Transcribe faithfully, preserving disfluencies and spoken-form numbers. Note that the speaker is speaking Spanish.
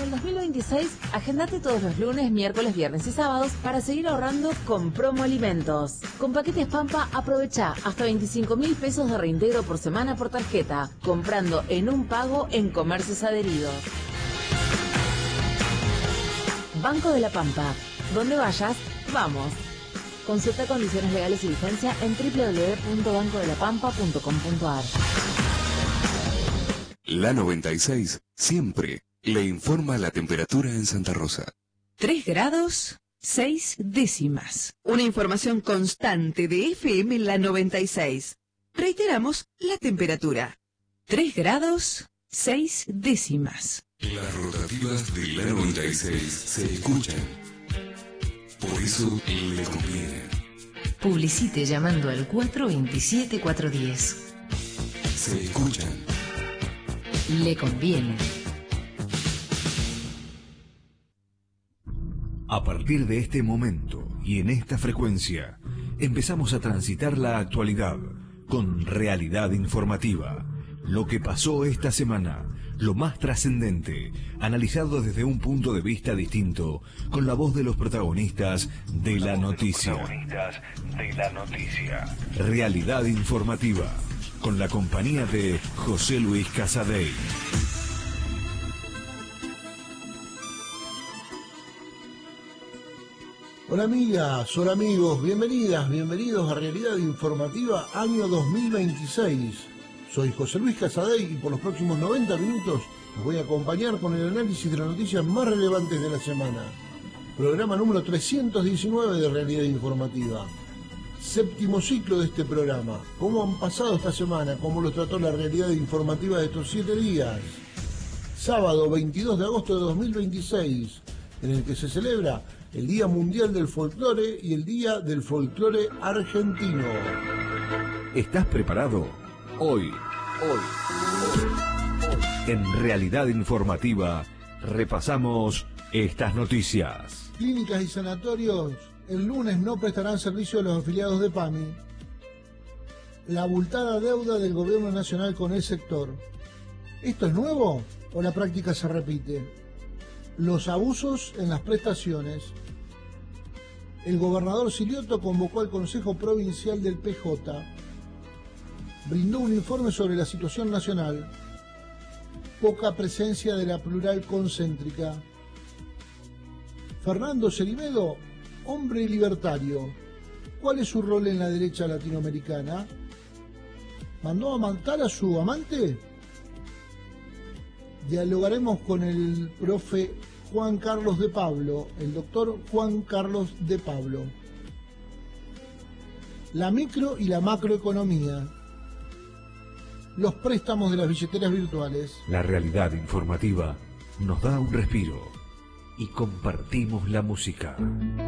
el dos mil veintiséis, agendate todos los lunes, miércoles, viernes y sábados para seguir ahorrando con Promo Alimentos. Con paquetes Pampa, aprovecha hasta veinticinco mil pesos de reintegro por semana por tarjeta, comprando en un pago en comercios adheridos. Banco de la Pampa. Donde vayas, vamos. Consulta condiciones legales y vigencia en doble u doble u doble u punto banco de la pampa punto com punto a r. La noventa y seis siempre le informa la temperatura en Santa Rosa. tres grados, seis décimas. Una información constante de F M en la noventa y seis. Reiteramos la temperatura. tres grados, seis décimas. Las rotativas de la noventa y seis se escuchan. Por eso le conviene. Publicite llamando al cuatro veintisiete cuatro diez. Se escuchan. Le conviene. A partir de este momento y en esta frecuencia, empezamos a transitar la actualidad con realidad informativa. Lo que pasó esta semana, lo más trascendente, analizado desde un punto de vista distinto, con la voz de los protagonistas de la noticia. de la noticia. Realidad informativa, con la compañía de José Luis Casadei. Hola amigas, hola amigos, bienvenidas, bienvenidos a Realidad Informativa año dos mil veintiséis. Soy José Luis Casadei y por los próximos noventa minutos los voy a acompañar con el análisis de las noticias más relevantes de la semana. Programa número trescientos diecinueve de Realidad Informativa. Séptimo ciclo de este programa. ¿Cómo han pasado esta semana? ¿Cómo los trató la realidad informativa de estos siete días? Sábado veintidós de agosto de dos mil veintiséis, en el que se celebra el Día Mundial del Folclore y el Día del Folclore Argentino. ¿Estás preparado? Hoy, hoy, hoy, hoy, en Realidad Informativa, repasamos estas noticias. Clínicas y sanatorios el lunes no prestarán servicio a los afiliados de PAMI. La abultada deuda del gobierno nacional con el sector. ¿Esto es nuevo o la práctica se repite? Los abusos en las prestaciones. El gobernador Silioto convocó al Consejo Provincial del P J. Brindó un informe sobre la situación nacional. Poca presencia de la plural concéntrica. Fernando Cerimedo, hombre libertario. ¿Cuál es su rol en la derecha latinoamericana? ¿Mandó a matar a su amante? Dialogaremos con el profe Juan Carlos de Pablo, el doctor Juan Carlos de Pablo. La micro y la macroeconomía. Los préstamos de las billeteras virtuales. La realidad informativa nos da un respiro y compartimos la música.